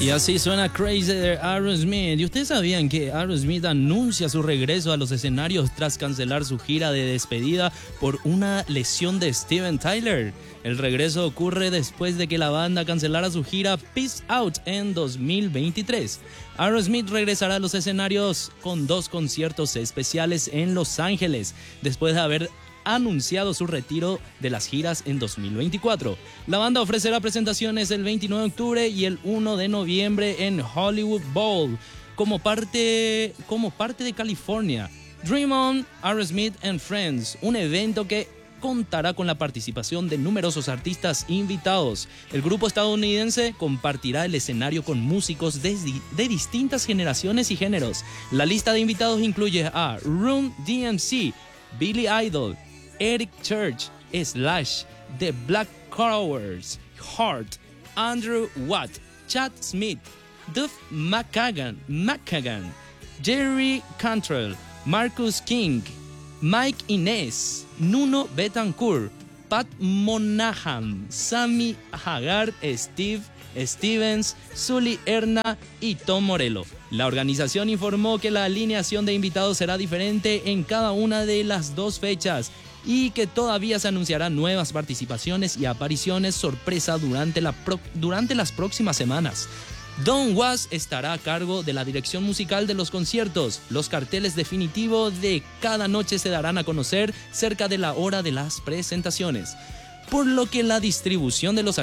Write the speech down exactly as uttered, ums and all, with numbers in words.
Y así suena Crazy de Aerosmith. ¿Y ustedes sabían que Aerosmith anuncia su regreso a los escenarios tras cancelar su gira de despedida por una lesión de Steven Tyler? El regreso ocurre después de que la banda cancelara su gira Peace Out en dos mil veintitrés. Aerosmith regresará a los escenarios con dos conciertos especiales en Los Ángeles, después de haber anunciado su retiro de las giras en dos mil veinticuatro. La banda ofrecerá presentaciones el veintinueve de octubre y el uno de noviembre en Hollywood Bowl como parte, como parte de California. Dream On, Aerosmith and Friends, un evento que contará con la participación de numerosos artistas invitados. El grupo estadounidense compartirá el escenario con músicos de, de distintas generaciones y géneros. La lista de invitados incluye a Run D M C, Billy Idol, Eric Church, Slash, The Black Crowes, Heart, Andrew Watt, Chad Smith, Duff McKagan, McKagan, Jerry Cantrell, Marcus King, Mike Inez, Nuno Betancourt, Pat Monahan, Sammy Hagar, Steve Stevens, Sully Erna y Tom Morello. La organización informó que la alineación de invitados será diferente en cada una de las dos fechas y que todavía se anunciarán nuevas participaciones y apariciones sorpresa durante, la pro- durante las próximas semanas. Don Was estará a cargo de la dirección musical de los conciertos. Los carteles definitivos de cada noche se darán a conocer cerca de la hora de las presentaciones, por lo que la distribución de los